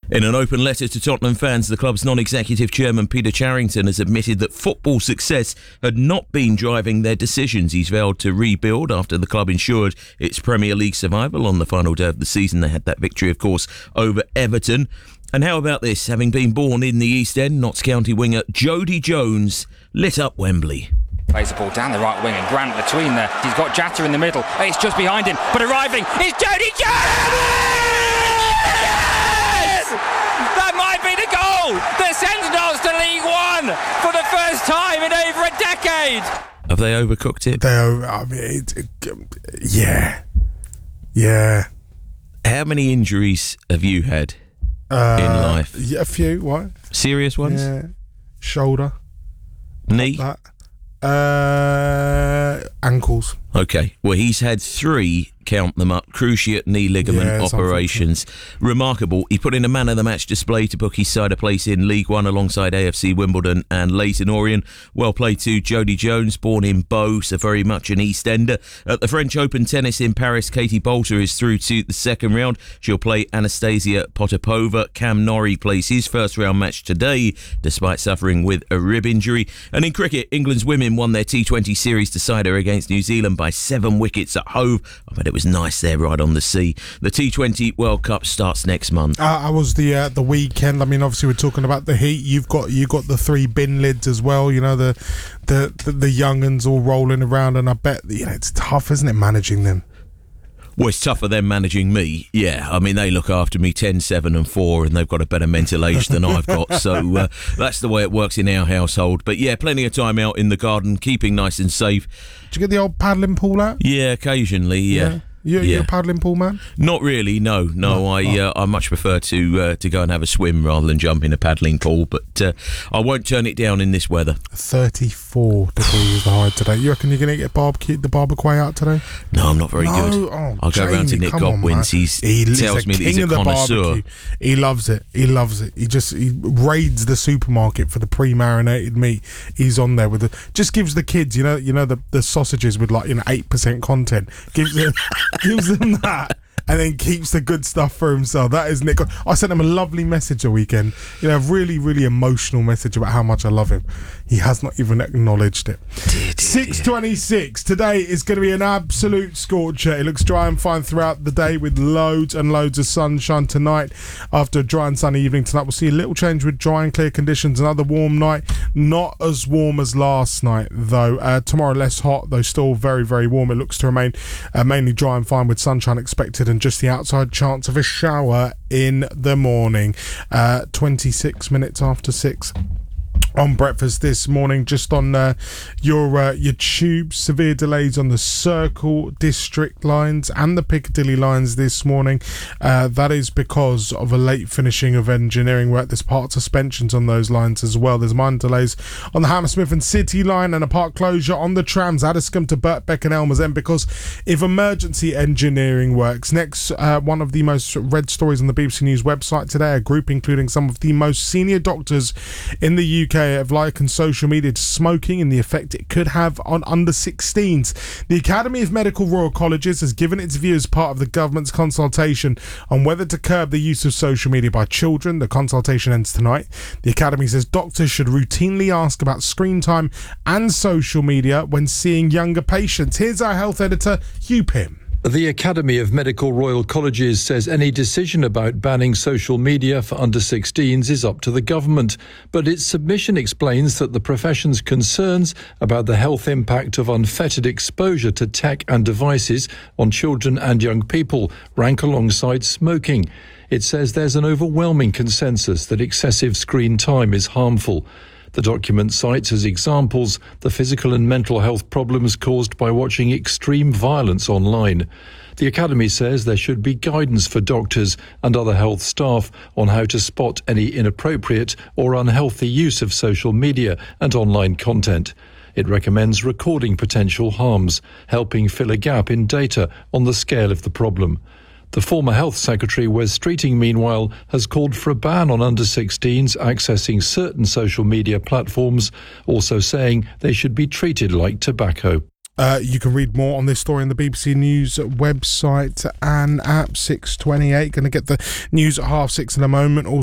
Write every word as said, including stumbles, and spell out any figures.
In an open letter to Tottenham fans, the club's non-executive chairman Peter Charrington has admitted that football success had not been driving their decisions. He's vowed to rebuild after the club ensured its Premier League survival on the final day of the season. They had that victory, of course, over Everton. And how about this? Having been born in the East End, Notts County winger Jody Jones lit up Wembley. Plays the ball down the right wing and Grant between there. He's got Jatta in the middle. It's just behind him, but arriving is Jody Jones! That might be the goal that sends Notts to League One for the first time in over a decade. Have they overcooked it? They, I mean, it, it, yeah, yeah. How many injuries have you had uh, in life? Yeah, a few. What? Serious ones? Yeah. Shoulder. Knee? That. Uh, ankles. Okay. Well, he's had three, count them up, cruciate knee ligament Yeah, operations. Remarkable. He put in a man-of-the-match display to book his side a place in League One alongside A F C Wimbledon and Leyton Orient. Well played to Jody Jones, born in Bow, so very much an East Ender. At the French Open tennis in Paris, Katie Bolter is through to the second round. She'll play Anastasia Potapova. Cam Norrie plays his first round match today, despite suffering with a rib injury. And in cricket, England's women won their T twenty series decider against New Zealand by seven wickets at Hove. I bet it was nice there right on the sea. The T twenty World Cup starts next month. Uh, I was the uh, the weekend. I mean, obviously we're talking about the heat. You've got you got the three bin lids as well. You know the the the, the young uns all rolling around, and I bet you know it's tough, isn't it, managing them? Well, it's tougher than managing me. Yeah, I mean, they look after me ten, seven and four, and they've got a better mental age than I've got. So uh, that's the way it works in our household. But yeah, plenty of time out in the garden, keeping nice and safe. Did you get the old paddling pool out? Yeah, occasionally, yeah. yeah. You're, yeah. you're a paddling pool man? Not really, no. No, no. I Oh. uh, I much prefer to uh, to go and have a swim rather than jump in a paddling pool. But uh, I won't turn it down in this weather. thirty-four degrees the high today. You reckon you're going to get barbecue, the barbecue out today? No, I'm not very no? good. Oh, I'll go Jamie, round to Nick Godwin's. He tells me that he's a connoisseur. He loves it. He loves it. He just he raids the supermarket for the pre-marinated meat. He's on there with the just gives the kids, you know, you know the, the sausages with like you know eight percent content. Gives them gives them that. And then keeps the good stuff for himself. That is Nick. I sent him a lovely message a weekend. You know, a really, really emotional message about how much I love him. He has not even acknowledged it. six twenty-six. Today is going to be an absolute scorcher. It looks dry and fine throughout the day with loads and loads of sunshine tonight. After a dry and sunny evening tonight, we'll see a little change with dry and clear conditions. Another warm night. Not as warm as last night, though. Uh, tomorrow less hot, though still very, very warm. It looks to remain uh, mainly dry and fine with sunshine expected and just the outside chance of a shower in the morning. Uh, twenty-six minutes after six. On breakfast this morning, just on uh, your uh, your tube, severe delays on the Circle District lines and the Piccadilly lines this morning. Uh, that is because of a late finishing of engineering work. There's part suspensions on those lines as well. There's minor delays on the Hammersmith and City line and a part closure on the trams, Addiscombe to Birkbeck and Elmers End because if emergency engineering works. Next, uh, one of the most read stories on the B B C News website today, a group including some of the most senior doctors in the U K have likened social media to smoking and the effect it could have on under sixteens. The Academy of Medical Royal Colleges has given its view as part of the government's consultation on whether to curb the use of social media by children. The consultation ends tonight. The Academy says doctors should routinely ask about screen time and social media when seeing younger patients. Here's our health editor, Hugh Pym. The Academy of Medical Royal Colleges says any decision about banning social media for under sixteens is up to the government, but its submission explains that the profession's concerns about the health impact of unfettered exposure to tech and devices on children and young people rank alongside smoking. It says there's an overwhelming consensus that excessive screen time is harmful. The document cites as examples the physical and mental health problems caused by watching extreme violence online. The Academy says there should be guidance for doctors and other health staff on how to spot any inappropriate or unhealthy use of social media and online content. It recommends recording potential harms, helping fill a gap in data on the scale of the problem. The former Health Secretary, Wes Streeting, meanwhile, has called for a ban on under sixteens accessing certain social media platforms, also saying they should be treated like tobacco. Uh, you can read more on this story on the B B C News website and app. Six twenty-eight. Going to get the news at half six in a moment.